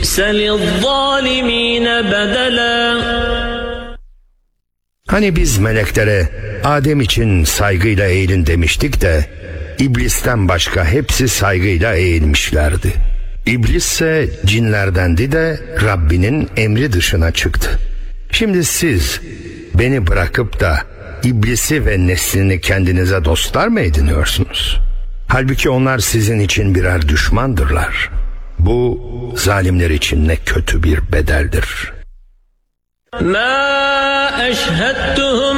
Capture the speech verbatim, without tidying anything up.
بِئْسَ لِلظَّالِمِينَ بَدَلًا. Hani biz meleklere Adem için saygıyla eğilin demiştik de İblisten başka hepsi saygıyla eğilmişlerdi. İblis ise cinlerdendi de Rabbinin emri dışına çıktı. Şimdi siz beni bırakıp da İblisi ve neslini kendinize dostlar mı ediniyorsunuz? Halbuki onlar sizin için birer düşmandırlar. Bu zalimler için ne kötü bir bedeldir. مَا أَشْهَدتُّهُمْ